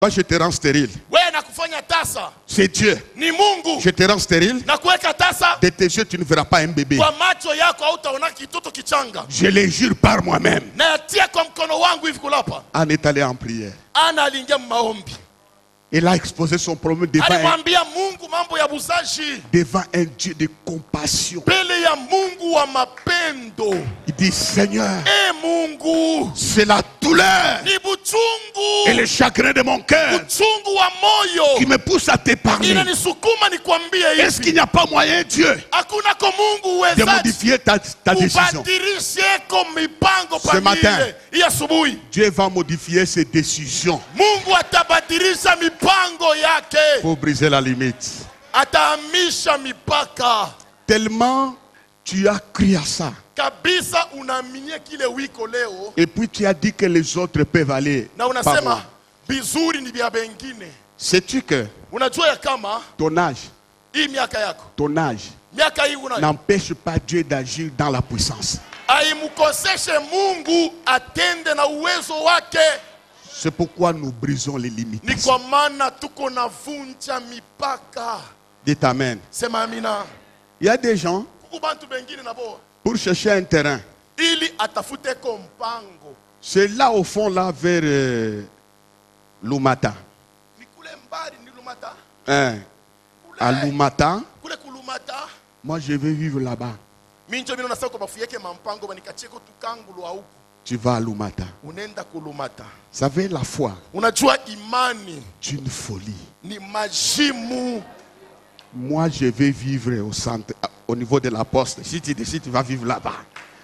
Moi, je te rends stérile. C'est Dieu. Je te rends stérile. De tes yeux, tu ne verras pas un bébé. Je les jure par moi-même. Anne est allée en prière. Il a exposé son problème devant un Dieu de compassion. Il dit, Seigneur, c'est la douleur et le chagrin de mon cœur qui me pousse à te parler. Est-ce qu'il n'y a pas moyen, Dieu, de modifier ta décision? Ce matin, Dieu va modifier ses décisions pour briser la limite. Tellement tu as cru à ça. Et puis tu as dit que les autres peuvent aller par moi. Sais-tu que ton âge n'empêche pas Dieu d'agir dans la puissance? C'est pourquoi nous brisons les limites. Dites Amen. Il y a des gens, pour chercher un terrain, c'est là au fond, là, vers Lumata. À Lumata, moi je vais vivre là-bas. Tu vas à Lumata. Vous savez, la foi, c'est une folie. Moi, je vais vivre au centre, au niveau de la poste. Si tu décides, tu vas vivre là-bas.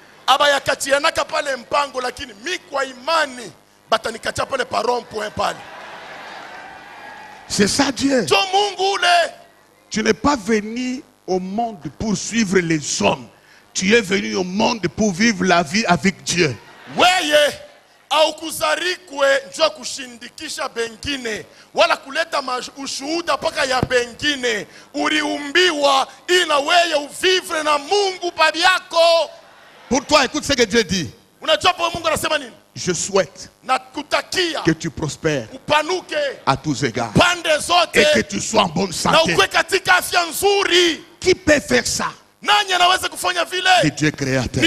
C'est ça, Dieu. Tu n'es pas venu au monde pour suivre les hommes. Tu es venu au monde pour vivre la vie avec Dieu. Aukuzarikwe njoo kushindikisha bengine wala kuleta ushuhuda paka ya bengine. Uliumbiwa ila wewe uvivre na Mungu pale yako. Pour toi, écoute ce que Dieu dit. Unajua kwa Mungu anasema nini? Je souhaite que tu prospères à tous égards et que tu sois en bonne santé. Qui peut faire ça? C'est Dieu créateur.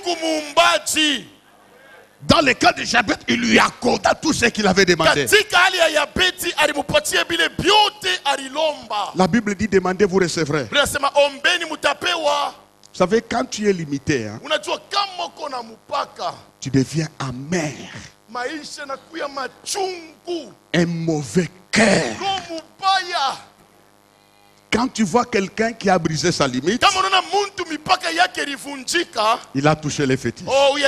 Dans le cas de Jabez, il lui accorda tout ce qu'il avait demandé. La Bible dit demandez, vous recevrez. Vous savez, quand tu es limité, hein, tu deviens amer. Un mauvais cœur. Quand tu vois quelqu'un qui a brisé sa limite, il a touché les fétiches.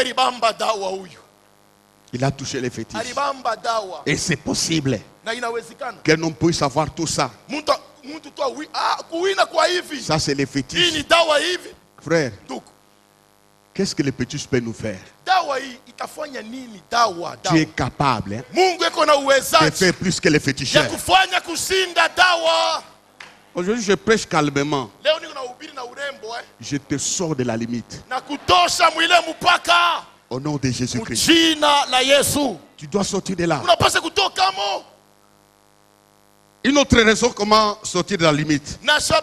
Il a touché les fétiches. Et c'est possible qu'un homme puisse avoir tout ça. Ça, c'est les fétiches. Frère, qu'est-ce que les fétiches peuvent nous faire? Tu es capable, hein, de faire plus que les féticheurs. Aujourd'hui, je prêche calmement. Je te sors de la limite. Au nom de Jésus-Christ. Tu dois sortir de là. Une autre raison comment sortir de la limite.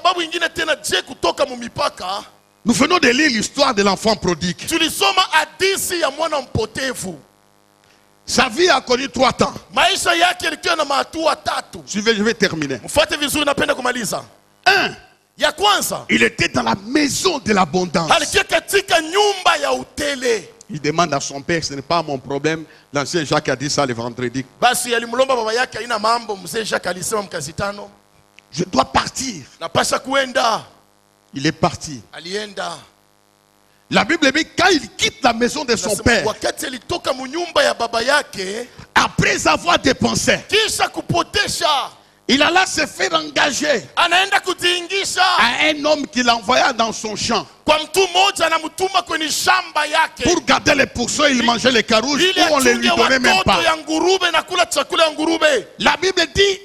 Nous venons de lire l'histoire de l'enfant prodigue. Sa vie a connu 3 temps. Je vais terminer. 1. Il était dans la maison de l'abondance. Il demande à son père, ce n'est pas mon problème. L'ancien Jacques a dit ça le vendredi. Je dois partir. Il est parti. La Bible dit quand il quitte la maison de son père, après avoir dépensé, il alla se faire engager à un homme qu'il envoya dans son champ pour garder les pourceaux. Il mangeait les carouges ou on ne les lui donnait même pas. La Bible dit